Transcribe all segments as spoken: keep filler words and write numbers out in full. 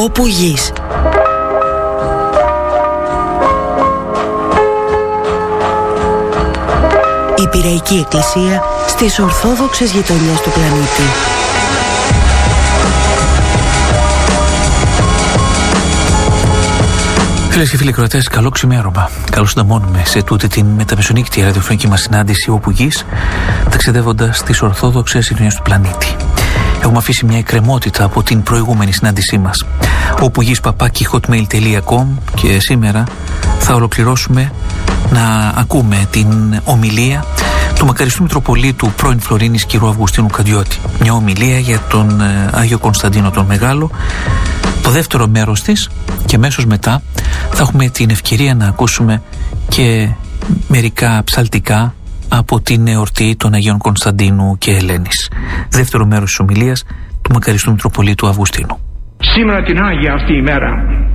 Όπου γης. Η Πειραϊκή Εκκλησία στις Ορθόδοξες γειτονιές του πλανήτη. Φίλες και φίλοι κροατές, καλό ξημέρωμα. Καλώς συνταμώνουμε σε τούτη την μεταμεσονύκτη ραδιοφωνική μας συνάντηση όπου γης, ταξιδεύοντας στις Ορθόδοξες γειτονιές του πλανήτη. Έχουμε αφήσει μια εκκρεμότητα από την προηγούμενη συνάντησή μας, όπου γης παπάκι hotmail τελεία com, και σήμερα θα ολοκληρώσουμε να ακούμε την ομιλία του μακαριστού Μητροπολίτου πρώην Φλωρίνης κ. Αυγουστίνου Καντιώτη. Μια ομιλία για τον ε, Άγιο Κωνσταντίνο τον Μεγάλο, το δεύτερο μέρος της, και αμέσως μετά θα έχουμε την ευκαιρία να ακούσουμε και μερικά ψαλτικά από την εορτή των Αγίων Κωνσταντίνου και Ελένης. Δεύτερο μέρος της ομιλίας του μακαριστού Μητροπολίτου Αυγουστίνου. Σήμερα την Άγια αυτή ημέρα,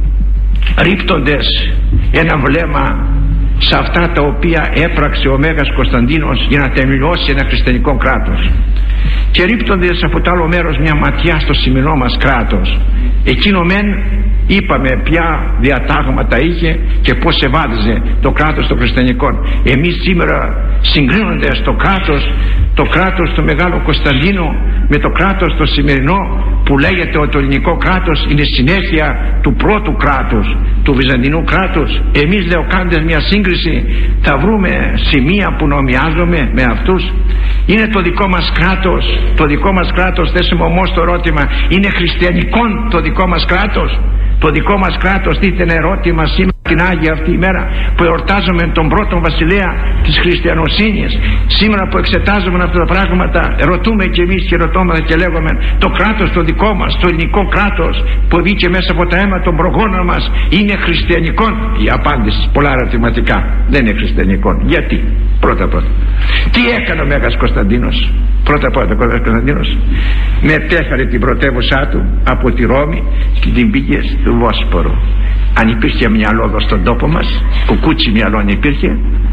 ρίπτοντες ένα βλέμμα σε αυτά τα οποία έπραξε ο Μέγας Κωνσταντίνος για να τελειώσει ένα χριστιανικό κράτος, και ρίπτοντες από το άλλο μέρος μια ματιά στο σημερινό μας κράτος, εκείνο μεν είπαμε ποια διατάγματα είχε και πως ευάδιζε το κράτος των χριστιανικών. Εμείς σήμερα, συγκρίνοντας το κράτος το κράτος του Μεγάλου Κωνσταντίνου με το κράτος το σημερινό, που λέγεται ότι το ελληνικό κράτος είναι συνέχεια του πρώτου κράτους, του Βυζαντινού κράτους, εμείς λέω κάνοντας μια σύγκριση θα βρούμε σημεία που νομιάζουμε με αυτούς. Είναι το δικό μας κράτος, το δικό μας κράτος, θέσουμε όμως το ερώτημα, είναι χριστιανικών το δικό μας κράτος? Το δικό μας κράτος τίθεται ερώτημα σήμερα την Άγια αυτή ημέρα που εορτάζουμε τον πρώτον βασιλέα της χριστιανοσύνης. Σήμερα που εξετάζουμε αυτά τα πράγματα, ρωτούμε και εμείς και ρωτώμεθα και λέγουμε, το κράτος το δικό μας, το ελληνικό κράτος που βγήκε μέσα από τα αίμα των προγόνων μας, είναι χριστιανικών? Η απάντηση πολλά ερωτηματικά, δεν είναι χριστιανικών. Γιατί? Πρώτα πρώτα, τι έκανε ο Μέγας Κωνσταντίνος? Πρώτα πρώτα ο Μέγας Κωνσταντίνος μετέφερε την πρωτεύουσά του από τη Ρώμη και την πήγε στο Βόσπορο. Αν υπήρχε μυαλό εδώ στον τόπο μας, κουκούτσι μυαλό αν υπήρχε,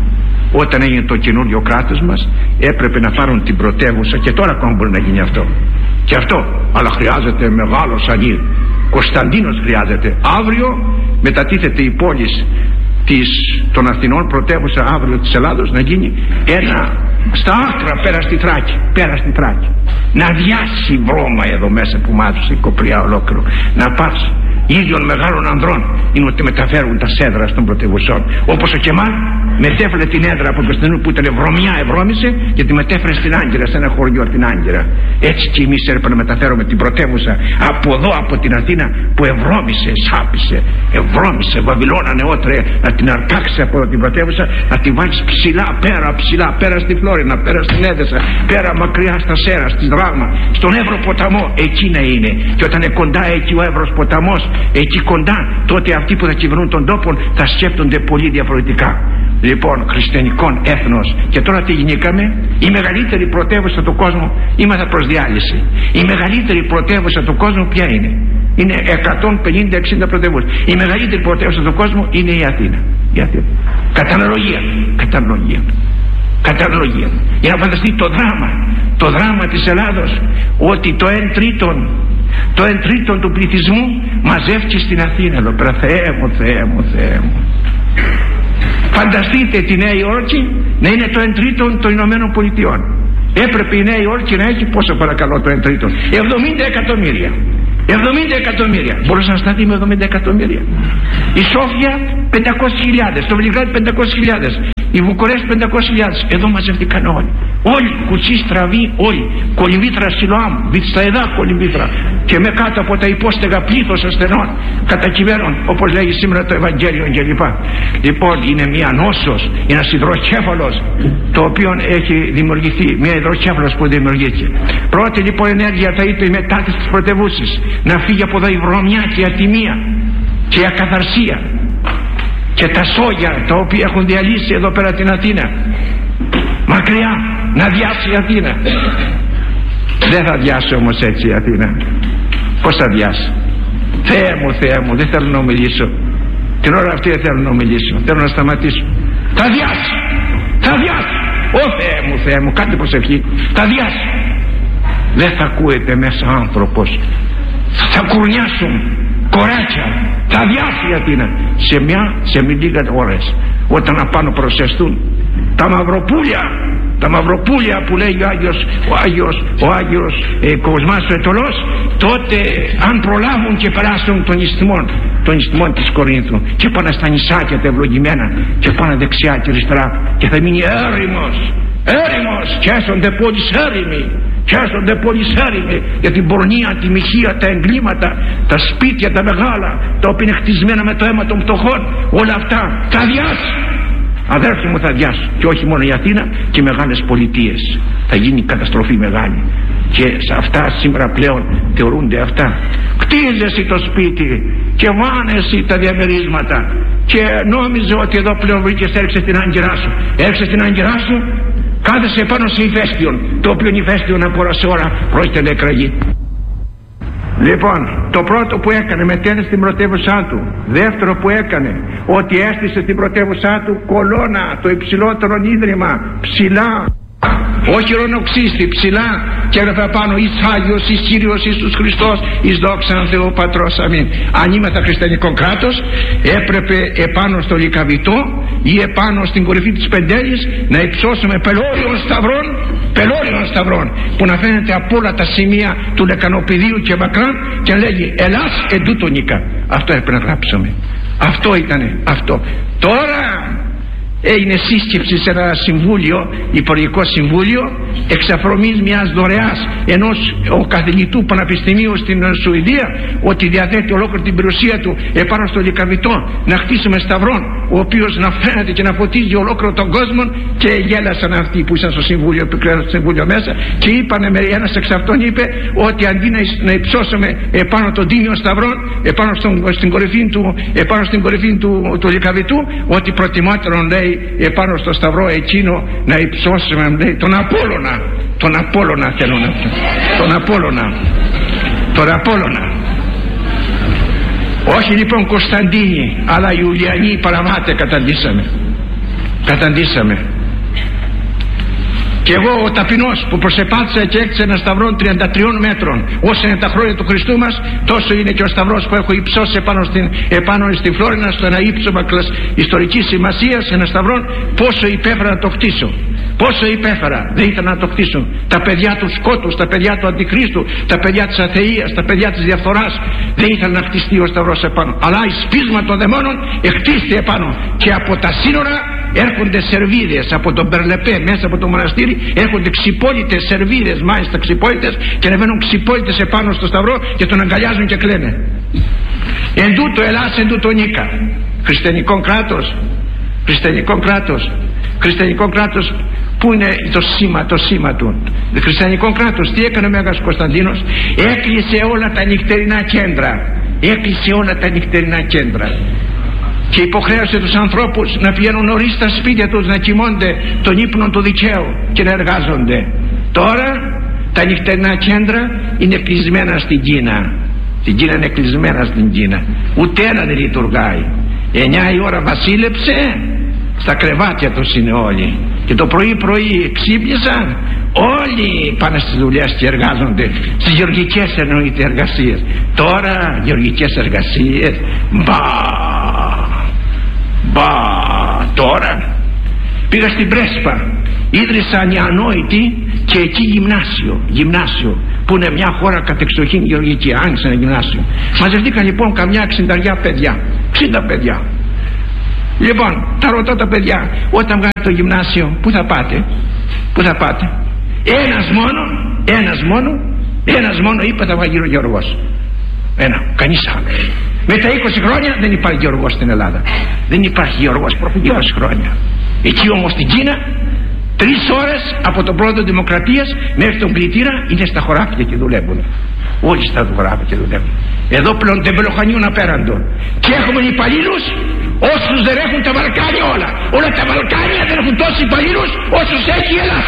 όταν έγινε το καινούριο κράτος μας, έπρεπε να πάρουν την πρωτεύουσα, και τώρα ακόμα μπορεί να γίνει αυτό. Και αυτό, αλλά χρειάζεται μεγάλο σανί. Κωνσταντίνος χρειάζεται. Αύριο μετατίθεται η πόλη της, των Αθηνών, πρωτεύουσα αύριο της Ελλάδος, να γίνει ένα στα άκρα πέρα στη Θράκη, πέρα στη Θράκη. Να διάσει βρώμα εδώ μέσα που μάθησε η Κοπριά ολόκληρο. Να πας ίδιων μεγάλων ανδρών είναι ότι μεταφέρουν τα σέδρα των πρωτευουσών. Όπως ο Κεμάλ μετέφερε την έδρα από Κωνσταντινού που ήταν βρωμιά, ευρώμησε, και τη μετέφερε στην Άγκυρα, σε ένα χωριό την Άγκυρα. Έτσι και εμείς έπρεπε να μεταφέρουμε την πρωτεύουσα από εδώ, από την Αθήνα, που ευρώμησε, σάπισε, ευρώμησε, Βαβυλώνα νεότρε, να την αρκάξει από την πρωτεύουσα, να την βάλει ψηλά, πέρα, ψηλά, πέρα στη Φλόρινα, πέρα στην Έδεσα, πέρα μακριά στα Σέρα, στη Δράγμα, στον Εύρο ποταμό. Εκεί να είναι. Και όταν είναι κοντά εκεί ο Εύρος ποταμός, εκεί κοντά, τότε αυτοί που θα κυβερνούν τον τόπο θα σκέφτονται πολύ διαφορετικά. Λοιπόν, χριστιανικών έθνος. Και τώρα τι γινήκαμε? Η μεγαλύτερη πρωτεύουσα του κόσμου, είμαστε προς διάλυση. Η μεγαλύτερη πρωτεύουσα του κόσμου ποια είναι? Είναι εκατόν πενήντα εξήντα πρωτεύουσες. Η μεγαλύτερη πρωτεύουσα του κόσμου είναι η Αθήνα. Η Αθήνα. Καταναλογία. Καταναλογία. Καταναλογία. Για να φανταστεί το δράμα, το δράμα της Ελλάδος, ότι το εν τρίτον το εν τρίτον του πληθυσμού μαζεύτηκε στην Αθήνα εδώ πέρα. Θεέ μου, Θεέ μου, Θεέ μου. Φανταστείτε τη Νέα Υόρκη να είναι το εν τρίτον των Ηνωμένων Πολιτειών. Έπρεπε η Νέα Υόρκη να έχει πόσο παρακαλώ το εν τρίτον? εβδομήντα εκατομμύρια. εβδομήντα εκατομμύρια. Μπορούσε να σταθεί με εβδομήντα εκατομμύρια. Η Σόφια πεντακόσιες χιλιάδες. Το Βελιγράδι πεντακόσιες χιλιάδες. Η Βουκουρέστη πεντακόσιες χιλιάδες. Εδώ μαζευτήκαν όλοι. Όλοι. Κουτσί, στραβή, όλοι. Κολυμβήθρα, Σιλοάμ, Βιτσταϊδά, Κολυμβήθρα. Και με κάτω από τα υπόστεγα πλήθος ασθενών κατακυβέρνων, όπως λέγει σήμερα το Ευαγγέλιο κλπ. Λοιπόν, είναι μια νόσος, ένας υδροκέφαλος, το οποίο έχει δημιουργηθεί. Μια υδροκέφαλος που δημιουργήθηκε. Πρώτη λοιπόν ενέργεια θα ήταν η μετάθεση της πρωτεύουσης. Να φύγει από εδώ η βρωμιά και η ατιμία και η ακαθαρσία και τα σόγια τα οποία έχουν διαλύσει εδώ πέρα την Αθήνα. Μακριά να διάσει η Αθήνα. Δεν θα διάσει όμως έτσι η Αθήνα. Πώς θα διάσει? Θεέ μου, Θεέ μου, δεν θέλω να ομιλήσω. Την ώρα αυτή δεν θέλω να ομιλήσω. Θέλω να σταματήσω. Θα διάσει. Θα διάσει. Ω Θεέ μου, Θεέ μου, κάντε προσευχή. Θα διάσει. Δεν θα ακούεται μέσα άνθρωπος. Θα κουρνιάσουν. κοράκια, θα αδειάσει η Αθήνα σε μια, σε λίγες ώρες, όταν απάνω προσεστούν τα μαυροπούλια, τα μαυροπούλια που λέει ο Άγιος, ο Άγιος, ο Άγιος ε, Κοσμάς ο Ετωλός, τότε αν προλάβουν και περάσουν των ισθμών, των ισθμών της Κορίνθου και πάνε στα νησάκια τα ευλογημένα και πάνε δεξιά και αριστερά και θα μείνει έρημος, έρημος, και έσονται πόλεις έρημοι, και έσονται πόλεις έρημοι για την πορνεία, τη μοιχεία, τα εγκλήματα, τα σπίτια τα μεγάλα τα οποία είναι χτισμένα με το αίμα των φτωχών, όλα αυτά θα αδειάσει. Αδέρφοι μου, θα αδειάσουν, και όχι μόνο η Αθήνα και οι μεγάλες πολιτείες. Θα γίνει καταστροφή μεγάλη και σε αυτά σήμερα πλέον θεωρούνται αυτά. Κτίζεσαι το σπίτι και βάνεσαι τα διαμερίσματα και νόμιζε ότι εδώ πλέον βρήκες, έριξες την άγκυρά σου, έριξες την άγκυρά σου, κάθεσαι πάνω σε ηφαίστειον, το οποίο ηφαίστειον από ώρα σε ώρα πρόκειται να εκραγεί. Λοιπόν, το πρώτο που έκανε, μετένε στην πρωτεύουσά του. Δεύτερο που έκανε, ότι έστησε στην πρωτεύουσά του κολόνα, το υψηλότερο ίδρυμα, ψηλά, όχι ουρανοξύστη, ψηλά, και έγραφε πάνω εις Άγιος, εις Κύριος Ιησούς Χριστός, εις δόξαν Θεού Πατρός, αμήν. Αν είμαστε χριστιανικό κράτος, έπρεπε επάνω στο Λυκαβητό ή επάνω στην κορυφή της Πεντέλης να υψώσουμε πελώριων σταυρών, πελώριων σταυρών, που να φαίνεται από όλα τα σημεία του λεκανοπηδίου και μακράν και λέγει Ελλάς εντούτονικα. Αυτό έπρεπε να γράψουμε. Αυτό ήτανε αυτό. Τώρα έγινε σύσκεψη σε ένα συμβούλιο, υπουργικό συμβούλιο, εξαφρομής μιας δωρεάς ενός ο καθηγητού πανεπιστημίου στην Σουηδία, ότι διαθέτει ολόκληρη την περιουσία του επάνω στο Λυκαβητό να χτίσουμε σταυρόν, ο οποίος να φαίνεται και να φωτίζει ολόκληρο τον κόσμο, και γέλασαν αυτοί που ήσαν στο συμβούλιο, που κλαίνουν στο συμβούλιο μέσα, και είπανε, ένας εξ αυτών είπε ότι αντί να υψώσουμε επάνω τον τίμιο σταυρόν, επάνω στον, στην κορυφή του, επάνω στην κορυφή του, του Λυκαβητού, ότι προτιμότερον, λέει, επάνω στο σταυρό εκείνο να υψώσουμε, λέει, τον Απόλλωνα, τον Απόλλωνα θέλω να πω, τον Απόλλωνα, τον Απόλλωνα. Όχι λοιπόν Κωνσταντίνοι, αλλά Ιουλιανοί παραμάτε καταντήσαμε, καταντήσαμε. Και εγώ ο ταπεινός που προσεπάτησα και έκτισα ένα σταυρό τριάντα τριών μέτρων, όσο είναι τα χρόνια του Χριστού μας, τόσο είναι και ο σταυρός που έχω υψώσει επάνω στην, επάνω στην Φλόρινα, στο ένα ύψωμα ιστορικής σημασίας, ένα σταυρό. Πόσο υπέφερα να το χτίσω, πόσο υπέφερα, δεν ήθελα να το χτίσω. Τα παιδιά του σκότους, τα παιδιά του Αντιχρίστου, τα παιδιά της αθείας, τα παιδιά της διαφθοράς, δεν ήθελα να χτιστεί ο σταυρός επάνω. Αλλά η σπίσμα των δαιμόνων εχτίστη επάνω, και από τα σύνορα έρχονται σερβίδες, από τον Περλεπέ μέσα από το μοναστήρι έρχονται ξυπόλυτες σερβίδες, μάλιστα ξυπόλυτες, και ανεβαίνουν ξυπόλυτες επάνω στο σταυρό και τον αγκαλιάζουν και κλαίνε. Εν τούτο Ελλάς, εν τούτο νίκα. Χριστιανικό κράτος, χριστιανικό κράτος, χριστιανικό κράτος. Πού είναι το σήμα, το σήμα του? Το χριστιανικό κράτος. Τι έκανε ο Μέγας Κωνσταντίνος? Έκλεισε όλα τα νυχτερινά κέντρα, έκλεισε όλα τα νυχτερινά κέντρα και υποχρέωσε τους ανθρώπους να πηγαίνουν νωρίς στα σπίτια τους, να κοιμώνται τον ύπνο του δικαίου και να εργάζονται. Τώρα τα νυχτερινά κέντρα είναι κλεισμένα στην Κίνα. Στην Κίνα είναι κλεισμένα στην Κίνα. Ούτε ένα δεν λειτουργάει. Εννιά η ώρα βασίλεψε, στα κρεβάτια τους είναι όλοι. Και το πρωί πρωί ξύπνησαν, όλοι πάνε στις δουλειές και εργάζονται. Στις γεωργικές εννοείται εργασίες. Τώρα γεωργικές εργασίες, μπα, μπα. Τώρα πήγα στην Πρέσπα, ίδρυσαν οι ανόητοι και εκεί γυμνάσιο, γυμνάσιο που είναι μια χώρα κατεξοχήν γεωργική. Άνοιξαν ένα γυμνάσιο. Μαζευτήκαν λοιπόν καμιά εξήντα παιδιά, εξήντα παιδιά. Λοιπόν, τα ρωτώ τα παιδιά, όταν βγάλετε το γυμνάσιο, πού θα πάτε, πού θα πάτε? Ένας μόνο, ένας μόνο, ένας μόνο είπε θα βγει ο γεωργός. Ένα, κανείς άλλο. Μετά είκοσι χρόνια δεν υπάρχει γεωργός στην Ελλάδα. Δεν υπάρχει γεωργός είκοσι χρόνια. Εκεί όμως στην Κίνα, τρεις ώρες από τον πρόεδρο Δημοκρατίας μέχρι τον κλητήρα είναι στα χωράφια και δουλεύουν. Όλοι στα χωράφια και δουλεύουν. Εδώ πλέον τεμπελοχανιούν απέραντο. Και έχουμε υπαλλήλους όσους δεν έχουν τα Βαλκάνια όλα. Όλα τα Βαλκάνια δεν έχουν τόσους υπαλλήλους όσους έχει η Ελλάδα.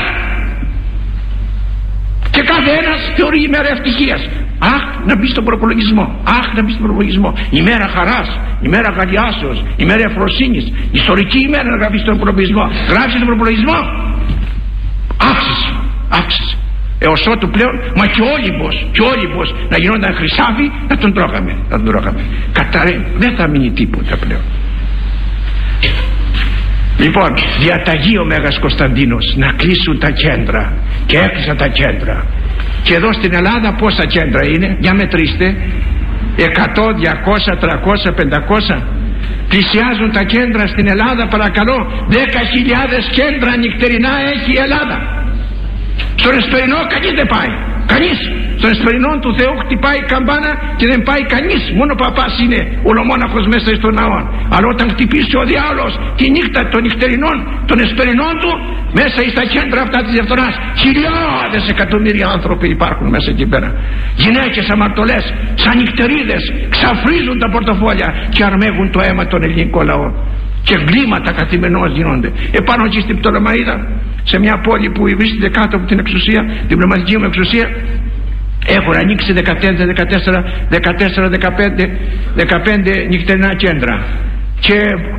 Και κάθε ένας θεωρεί ημέρα ευτυχίας. Αχ, να μπει στον προπολογισμό. Αχ, να μπει στον προπολογισμό. Ημέρα χαράς, ημέρα γαλιάσεως, ημέρα ευφροσύνης. Ιστορική ημέρα να γραφεί στον προπολογισμό. Γράψει τον προπολογισμό. Αύξηση, αύξηση. έως ότου πλέον, μα και ο Όλυμπος, και ο Όλυμπος να γινόταν χρυσάφι, να τον τρώγαμε, να τον τρώγαμε. Καταρρεύει, δεν θα μείνει τίποτα πλέον. Λοιπόν, διαταγεί ο Μέγας Κωνσταντίνος να κλείσουν τα κέντρα, και έκλεισαν τα κέντρα. Και εδώ στην Ελλάδα πόσα κέντρα είναι, για μετρήστε, εκατό, διακόσια, τριακόσια, πεντακόσια. Πλησιάζουν τα κέντρα στην Ελλάδα, παρακαλώ. Δέκα χιλιάδες κέντρα νυχτερινά έχει η Ελλάδα. Στον Εσπερινό κανείς δεν πάει, κανείς. Στον Εσπερινό του Θεού χτυπάει η καμπάνα και δεν πάει κανείς. Μόνο ο παπάς είναι ολομόναχος μέσα στον ναό. Αλλά όταν χτυπήσει ο διάολος τη νύχτα των νυχτερινών, των Εσπερινών του, μέσα στα κέντρα αυτά της διαφθοράς, χιλιάδες εκατομμύρια άνθρωποι υπάρχουν μέσα εκεί πέρα. Γυναίκες αμαρτωλές, σαν νυχτερίδες, ξαφρίζουν τα πορτοφόλια και αρμέγουν το αίμα των ελληνικών λαών. Και εγκλήματα καθημερινώς γίνονται. Επάνω εκεί στην Πτολεμαΐδα, σε μια πόλη που βρίσκεται κάτω από την εξουσία, την πνευματική μου εξουσία, έχουν ανοίξει δεκατέσσερα, δεκατέσσερα, δεκατέσσερα, δεκαπέντε, δεκαπέντε νυχτερινά κέντρα. Και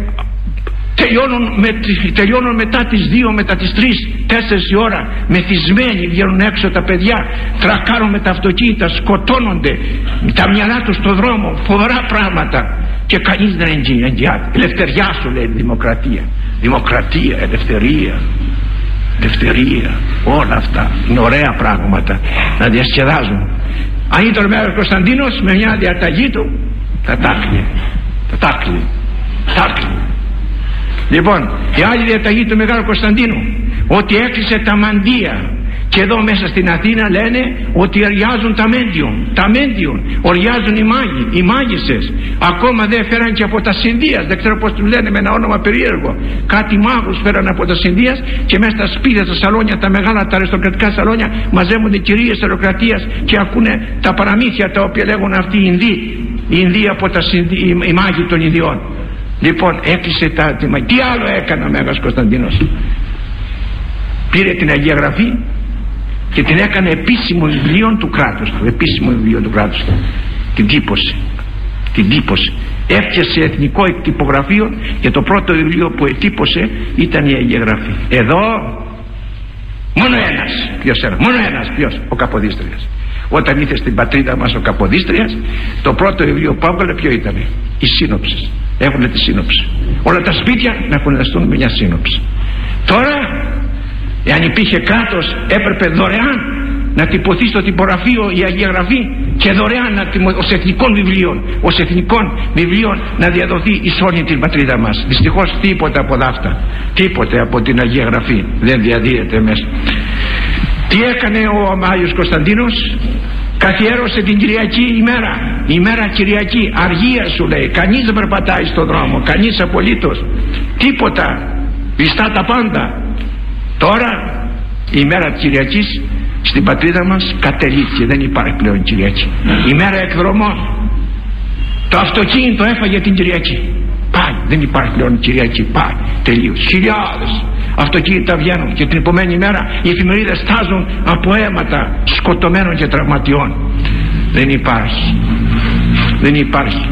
τελειώνουν, με, τελειώνουν μετά τις δύο, μετά τις τρεις, τέσσερις η ώρα, μεθυσμένοι βγαίνουν έξω τα παιδιά, τρακάρουν με τα αυτοκίνητα, σκοτώνονται, τα μυαλά τους στο δρόμο, φοβερά πράγματα. Και κανείς δεν εγγυάται. Ελευθεριά σου λέει, δημοκρατία. Δημοκρατία, ελευθερία, ελευθερία, όλα αυτά είναι ωραία πράγματα να διασκεδάζουν. Αν ήταν ο Μέγας Κωνσταντίνος με μια διαταγή του, θα τάκλει, θα τάκλει, τάκλει. Λοιπόν, η άλλη διαταγή του Μεγάλου Κωνσταντίνου, ότι έκλεισε τα μαντεία. Και εδώ μέσα στην Αθήνα λένε ότι οριάζουν τα μέντιον, τα μέντιον, οριάζουν οι μάγοι, οι μάγισσες. Ακόμα δεν φέραν και από τα Συνδίας, δεν ξέρω πως τους λένε με ένα όνομα περίεργο. Κάτι μάγους φέραν από τα Συνδίας και μέσα στα σπίτια, στα σαλόνια, τα μεγάλα, τα αριστοκρατικά σαλόνια, μαζεύονται κυρίες αεροκρατίας και ακούνε τα παραμύθια τα οποία λέγουν αυτοί οι Ινδοί, οι Ινδοί από τα Συνδί, οι, οι μάγοι των Ινδιών. Λοιπόν, έκλεισε τα. Τι άλλο έκανε ο Μέγας Κωνσταντίνος? Πήρε την Αγία Γραφή και την έκανε επίσημο βιβλίο του κράτους του, επίσημο βιβλίο του κράτους του. Την τύπωσε, την τύπωσε. Έφτιασε εθνικό εκτυπογραφείο και το πρώτο βιβλίο που ετύπωσε ήταν η Αγία Γραφή. Εδώ μόνο ένας, ποιος era, μόνο ένας, ποιος? Ο Καποδίστριας. Όταν ήρθε στην πατρίδα μας ο Καποδίστριας, το πρώτο βιβλίο που έβγαλε ποιο ήταν? Οι σύνοψεις. Έχουν τη σύνοψη. Όλα τα σπίτια να φωναστούν με μια σύνοψη. Τώρα, εάν υπήρχε κράτος, έπρεπε δωρεάν να τυπωθεί στο τυπογραφείο η Αγία Γραφή και δωρεάν να τιμω... ως εθνικών βιβλίων, ως εθνικών βιβλίων να διαδοθεί εις όλη την πατρίδα μας. Δυστυχώς τίποτα από αυτά, τίποτε από την Αγία Γραφή δεν διαδίδεται μέσα. Τι έκανε ο Μάγιος Κωνσταντίνος? Καθιέρωσε την Κυριακή ημέρα, ημέρα Κυριακή, αργία σου λέει, κανείς δεν περπατάει στον δρόμο, κανείς απολύτως, τίποτα, πιστά τα πάντα. Τώρα η ημέρα της Κυριακής στην πατρίδα μας κατελήθηκε, δεν υπάρχει πλέον Κυριακή. Ημέρα εκδρομών, το αυτοκίνητο έφαγε την Κυριακή, πάει, δεν υπάρχει πλέον Κυριακή, πάει, τελείως. Χιλιάδες αυτοκίνητα βγαίνουν και την επομένη μέρα οι εφημερίδες στάζουν από αίματα σκοτωμένων και τραυματιών. Δεν υπάρχει, δεν υπάρχει.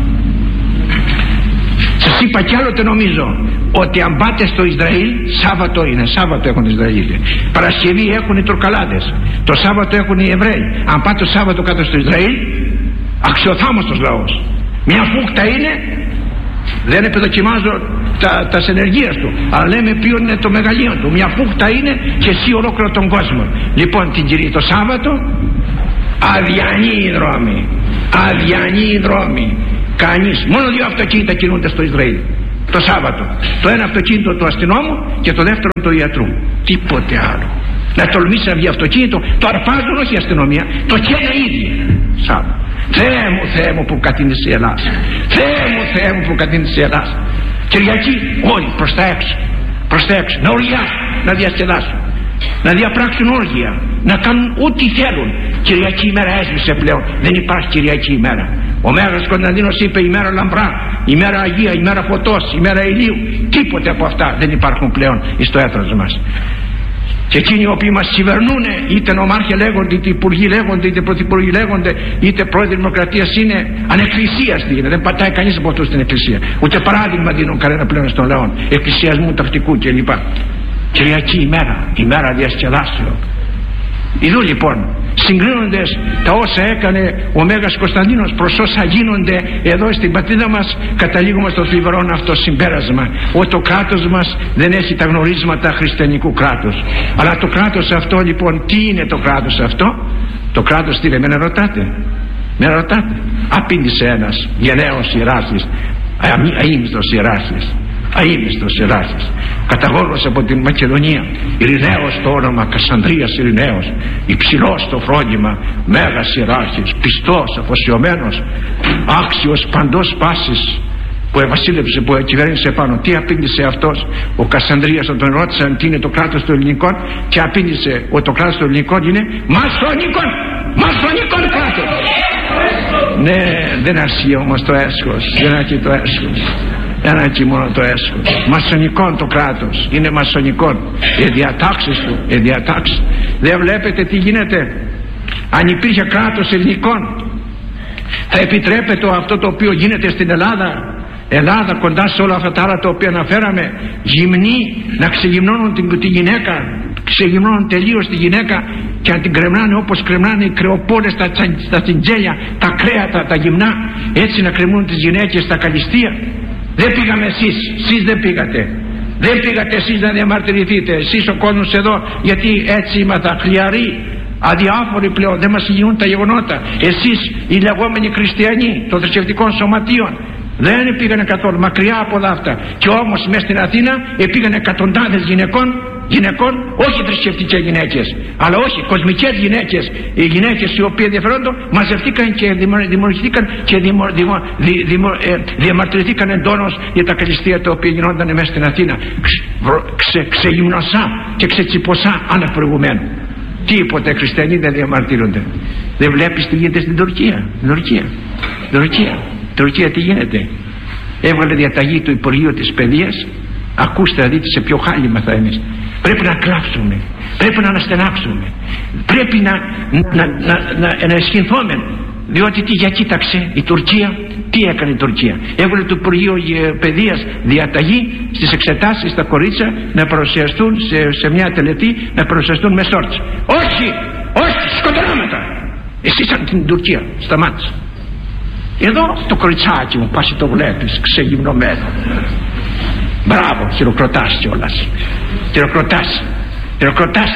Σας είπα κι άλλοτε νομίζω ότι αν πάτε στο Ισραήλ, Σάββατο είναι, Σάββατο έχουν Ισραήλ, Παρασκευή έχουν οι Τουρκαλάδες, το Σάββατο έχουν οι Εβραίοι. Αν πάτε το Σάββατο κάτω στο Ισραήλ, αξιοθάμαστος λαός. Μια φούχτα είναι, δεν επιδοκιμάζω τα, τα ενεργείας του, αλλά λέμε ποιο είναι το μεγαλείο του. Μια φούχτα είναι και εσύ ολόκληρο τον κόσμο. Λοιπόν την κυρία το Σάββατο αδιανοί οι δρόμοι, αδιανοί οι δρόμοι. Κανείς, μόνο δύο αυτοκίνητα κινούνται στο Ισραήλ το Σάββατο. Το ένα αυτοκίνητο του αστυνόμου και το δεύτερο του ιατρού. Τίποτε άλλο. Να τολμήσει να βγει αυτοκίνητο, το αρπάζουν όχι η αστυνομία, το καίνε ήδη. Σάββατο. Θεέ μου, Θεέ μου που κατήνεις η Ελλάδα. Θεέ μου, Θεέ μου που κατήνεις η Ελλάδα. Κυριακή όλοι προς τα έξω, προς τα έξω, να οργιάσουν, να διασκεδάσουν, να διαπράξουν όργια, να κάνουν ό,τι θέλουν. Κυριακή ημέρα έσβησε πλέον, δεν υπάρχει Κυριακή ημέρα. Ο Μέγας Κωνσταντίνος είπε ημέρα λαμπρά, ημέρα Αγία, ημέρα φωτός, ημέρα ηλίου. Τίποτε από αυτά δεν υπάρχουν πλέον στο έθνος μας. Και εκείνοι οι οποίοι μας κυβερνούν, είτε νομάρχια λέγονται, είτε υπουργοί λέγονται, είτε πρωθυπουργοί λέγονται, είτε πρόεδροι δημοκρατίας είναι, ανεκκλησίαστοι είναι. Δεν πατάει κανείς από αυτούς στην εκκλησία. Ούτε παράδειγμα δίνουν κανένα πλέον στον λαό. Εκκλησιασμού τακτικού κλπ. Κυριακή ημέρα, ημέρα διασκεδάσεων. Ιδού λοιπόν, συγκρίνοντες τα όσα έκανε ο Μέγας Κωνσταντίνος προς όσα γίνονται εδώ στην πατρίδα μας, καταλήγουμε στο θλιβερό αυτό συμπέρασμα, ότι το κράτος μας δεν έχει τα γνωρίσματα χριστιανικού κράτους. Αλλά το κράτος αυτό λοιπόν, τι είναι το κράτος αυτό? Το κράτος τι λέμε, με ρωτάτε, με ρωτάτε. Απήντησε ένας γενναίος ιεράρχης, αείμνηστος ιεράρχης, αείμνηστος ιεράρχης, καταγόρος από την Μακεδονία, Ειρηναίος το όνομα, Κασανδρίας Ειρηναίος, υψηλός στο φρόνημα, μέγας ιεράρχης, πιστός, αφοσιωμένος, άξιος παντός πάσης, που ευασίλεψε, που κυβέρνησε πάνω. Τι απήντησε αυτός? Ο Κασανδρίας, όταν τον ρώτησαν τι είναι το κράτος των ελληνικών, και απήντησε ότι το κράτος των ελληνικών είναι μασονικών, μασονικών κράτος. Ναι, δεν αρκεί όμως το έσχος, δεν αρκεί το έσχος, δεν αρκεί μόνο το έσχος. Μασονικών το κράτος, είναι μασονικών. Οι διατάξεις του, οι διατάξεις. Δεν βλέπετε τι γίνεται? Αν υπήρχε κράτος ελληνικών, θα επιτρέπεται αυτό το οποίο γίνεται στην Ελλάδα, Ελλάδα κοντά σε όλα αυτά τα άλλα τα οποία αναφέραμε, γυμνοί να ξεγυμνώνουν την, τη γυναίκα, ξεγυμνώνουν τελείως τη γυναίκα και να την κρεμνάνε όπως κρεμνάνε οι κρεοπόλες στα, στα τσιντζέλια, τα κρέατα, τα γυμνά, έτσι να κρεμνούν τις γυναίκες στα καλυστία. Δεν πήγαμε εσείς, εσείς δεν πήγατε. Δεν πήγατε εσείς να διαμαρτυρηθείτε, εσείς ο κόσμος εδώ, γιατί έτσι είμαστε χλιαροί, αδιάφοροι πλέον, δεν μας γίνουν τα γεγονότα. Εσείς οι λεγόμενοι χριστιανοί των θρησκευτικών σωματείων δεν πήγανε καθόλου, μακριά από όλα αυτά. Και όμως μέσα στην Αθήνα πήγαν εκατοντάδες γυναικών, γυναικών, όχι θρησκευτικές γυναίκες, αλλά όχι κοσμικές γυναίκες, οι γυναίκες οι οποίες ενδιαφέρονται, μαζευτήκαν και δημιουργηθήκαν και δημο, δημο, δι, δημο, ε, διαμαρτυρηθήκαν εντόνως για τα καλυστία τα οποία γινόταν μέσα στην Αθήνα, ξε, ξεγυμνωσά και ξετσιπωσά αναπροηγουμένου. Τίποτε χριστιανοί δεν διαμαρτύρονται. Δεν βλέπεις τι γίνεται στην Τουρκία? Στην Τουρκία, στην Τουρκία. Τουρκία τι γίνεται? Έβγαλε διαταγή του Υπουργείου της Παιδείας. Ακούστε να δείτε σε ποιο χάλιμα θα εμείς. Πρέπει να κλάψουμε, πρέπει να αναστενάξουμε, πρέπει να, να, να, να, να εσχυνθούμε. Διότι τι, για κοίταξε η Τουρκία, τι έκανε η Τουρκία? Έβγαλε το Υπουργείο Παιδείας διαταγή στις εξετάσεις στα κορίτσια να παρουσιαστούν σε, σε μια τελετή, να παρουσιαστούν με σόρτς. Όχι, όχι, σκοτεινάματα. Εσύ σαν την Τουρκία, σταμάτησε. Εδώ το κοριτσάκι μου, πας το βλέπεις ξεγυμνωμένο. Μπράβο, χειροκροτάς κιόλας. Χειροκροτάς, χειροκροτάς.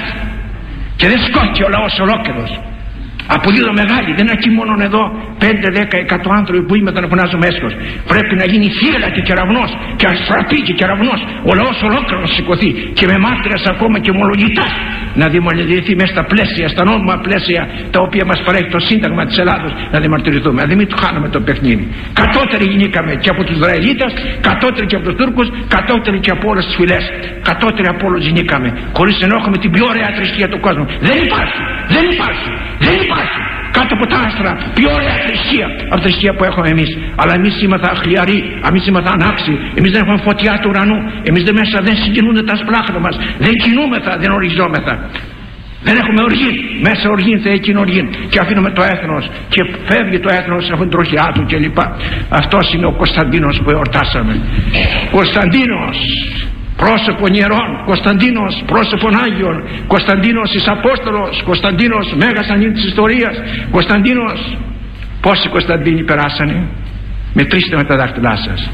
Και δεν σκόκει ο λαός ολόκληρος. Απολύτω μεγάλη, δεν είναι εκεί μόνο εδώ πέντε, δέκα, εκατό άνθρωποι που είμαι να φωνάζουμε έσχος. Πρέπει να γίνει θύελα και κεραυνός και αστραπή και κεραυνός. Ο λαός ολόκληρος να σηκωθεί και με μάρτυρας ακόμα και ομολογητάς να δημιουργηθεί μέσα στα πλαίσια, στα νόμιμα πλαίσια τα οποία μας παρέχει το Σύνταγμα της Ελλάδος, να δημαρτυρηθούμε. Να μην του χάνουμε το παιχνίδι. Κατώτεροι γινήκαμε και από τους Ισραηλίτες, κατώτεροι και από τους Τούρκους, κατώτεροι και από όλες τις φυλές. Κατώτεροι από όλους γινήκαμε. Χωρίς να έχουμε την πιο ωραία θρησκεία του κόσμου. Δεν υπάρχει, δεν υπάρχει, δεν υπάρχει. Κάτω από τα άστρα, πιο ωραία θρησκεία από τη θρησκεία που έχουμε εμείς. Αλλά εμείς είμαστε χλιαροί, εμείς είμαστε ανάξιοι, εμείς δεν έχουμε φωτιά του ουρανού, εμείς δεν μέσα δεν συγκινούνται τα σπλάχνα μας, δεν κινούμεθα, δεν οριζόμεθα. Δεν έχουμε οργή, μέσα οργή θα έχει οργή και αφήνουμε το έθνος και φεύγει το έθνος από την τροχιά του κλπ. Αυτός είναι ο Κωνσταντίνος που εορτάσαμε. Κωνσταντίνος, πρόσωπο ιερών, Κωνσταντίνος πρόσωπον Άγιον, Κωνσταντίνος εις Απόστολος, Κωνσταντίνος μέγας ανήν της ιστορίας, Κωνσταντίνος. Πόσοι Κωνσταντίνοι περάσανε? Μετρήστε με τα δάχτυλά σας.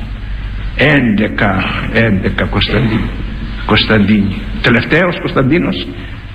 Έντεκα, έντεκα Κωνσταντίνοι. Κωνσταντίνοι. Τελευταίος Κωνσταντίνος.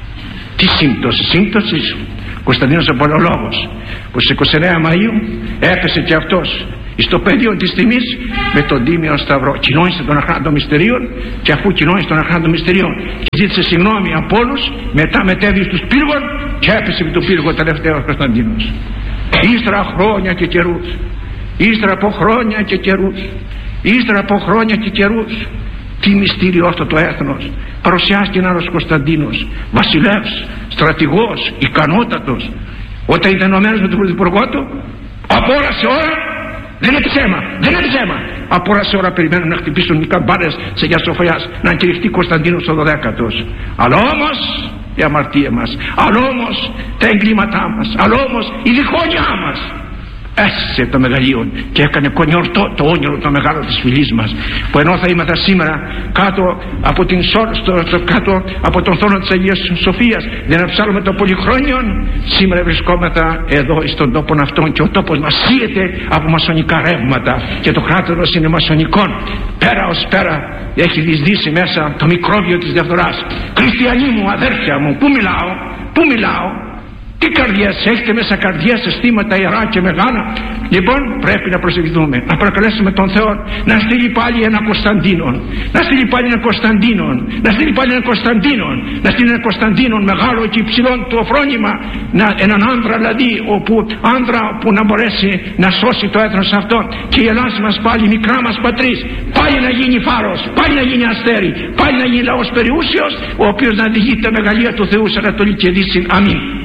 Τι σύμπτωση, σύμπτωση. Κωνσταντίνος Απολολόγος που στις είκοσι εννέα Μαΐου έπεσε και αυτός στο πεδίο της τιμής με τον Τίμιο Σταυρό. Κοινώνησε των αχράντων μυστηρίων και αφού κοινώνησε των αχράντων μυστηρίων και ζήτησε συγγνώμη από όλους, μετά μετέβη στους πύργων και έπεσε με το πύργο τελευταίος Κωνσταντίνος. Ύστερα χρόνια και καιρούς, ύστερα από χρόνια και καιρούς, ύστερα από χρόνια και καιρούς, τι μυστήριο αυτό το έθνος. Παρουσιάστηκε ένα άλλος Κωνσταντίνος, βασιλεύς, στρατηγός, ικανότατος. Όταν ήταν ενωμένος με τον πρωθυπουργό του, από ώρα σε ώρα, δεν είναι ψέμα, δεν είναι ψέμα. Από ώρα σε ώρα περιμένουν να χτυπήσουν οι καμπάνες σε Αγίας Σοφιάς, να κηρυχτεί Κωνσταντίνος ο δωδέκατος. Αλλά όμως η αμαρτία μας, αλλά όμως τα εγκλήματά μας, αλλά όμως η διχόνια μας. έστησε το μεγαλείο και έκανε κονιορτό το όνειρο το μεγάλο της φυλής μας, που ενώ θα είμαστε σήμερα κάτω από, την, στο, στο, κάτω από τον θρόνο της Αγίας Σοφίας για να ψάλουμε το πολυχρόνιον, σήμερα βρισκόμεθα εδώ στον τόπο αυτόν και ο τόπος μας σύεται από μασονικά ρεύματα και το κράτος μας είναι μασονικών. Πέρα ως πέρα έχει δυσδύσει μέσα το μικρόβιο της διαφθοράς. Χριστιανοί μου, αδέρφια μου, πού μιλάω, πού μιλάω, τι καρδιές έχετε μέσα, καρδιές, αισθήματα ιερά και μεγάλα? Λοιπόν, πρέπει να προσευχηθούμε, να παρακαλέσουμε τον Θεό να στείλει πάλι ένα Κωνσταντίνον, να στείλει πάλι ένα Κωνσταντίνον, να στείλει πάλι ένα Κωνσταντίνον, να στείλει ένα Κωνσταντίνον μεγάλο και υψηλό το φρόνημα, να, έναν άνδρα δηλαδή, όπου, άνδρα που να μπορέσει να σώσει το έθνος αυτό και η Ελλάδα μας πάλι, η μικρά μας πατρίς, πάλι να γίνει φάρος, πάλι να γίνει αστέρι, πάλι να γίνει λαός περιούσιος, ο οποίος να διηγεί τα μεγαλεία του Θεού σε Ανατολή και Δύση. Αμήν.